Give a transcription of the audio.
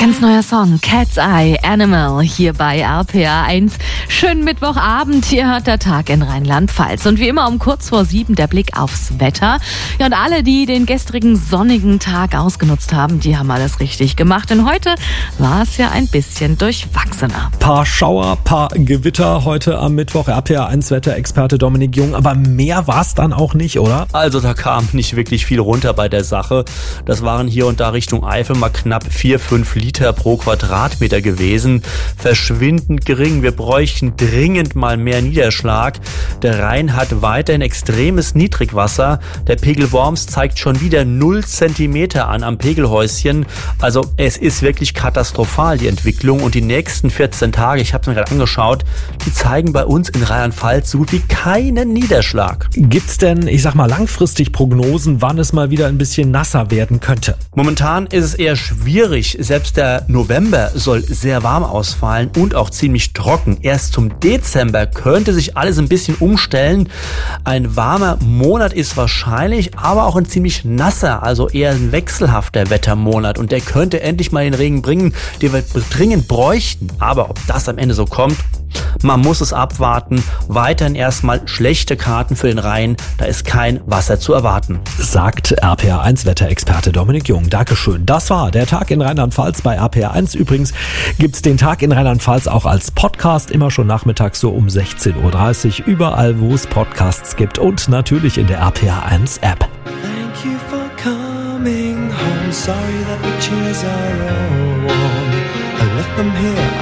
Ganz neuer Song, Cat's Eye, Animal, hier bei RPA 1. Schönen Mittwochabend, hier hört der Tag in Rheinland-Pfalz. Und wie immer um kurz vor 7 der Blick aufs Wetter. Ja, und alle, die den gestrigen sonnigen Tag ausgenutzt haben, die haben alles richtig gemacht. Denn heute war es ja ein bisschen durchwachsener. Paar Schauer, paar Gewitter heute am Mittwoch. RPA 1 Wetterexperte Dominik Jung. Aber mehr war es dann auch nicht, oder? Also da kam nicht wirklich viel runter bei der Sache. Das waren hier und da Richtung Eifel mal knapp 4-5 Liter pro Quadratmeter gewesen. Verschwindend gering. Wir bräuchten dringend mal mehr Niederschlag. Der Rhein hat weiterhin extremes Niedrigwasser. Der Pegel Worms zeigt schon wieder 0 Zentimeter an am Pegelhäuschen. Also es ist wirklich katastrophal, die Entwicklung. Und die nächsten 14 Tage, ich habe es mir gerade angeschaut, die zeigen bei uns in Rheinland-Pfalz so gut wie keinen Niederschlag. Gibt's denn, ich sag mal, langfristig Prognosen, wann es mal wieder ein bisschen nasser werden könnte? Momentan ist es eher schwierig. Selbst der November soll sehr warm ausfallen und auch ziemlich trocken. Erst zum Dezember könnte sich alles ein bisschen umstellen. Ein warmer Monat ist wahrscheinlich, aber auch ein ziemlich nasser, also eher ein wechselhafter Wettermonat. Und der könnte endlich mal den Regen bringen, den wir dringend bräuchten. Aber ob das am Ende so kommt, man muss es abwarten. Weiterhin erstmal schlechte Karten für den Rhein. Da ist kein Wasser zu erwarten. Sagt RPA 1 Wetterexperte Dominik Jung. Dankeschön. Das war der Tag in Rheinland-Pfalz bei RPA 1. Übrigens gibt's den Tag in Rheinland-Pfalz auch als Podcast. Immer schon nachmittags so um 16.30 Uhr. Überall, wo es Podcasts gibt. Und natürlich in der RPA 1 App. Thank you for coming home. Sorry that the chairs are all warm. I left them here.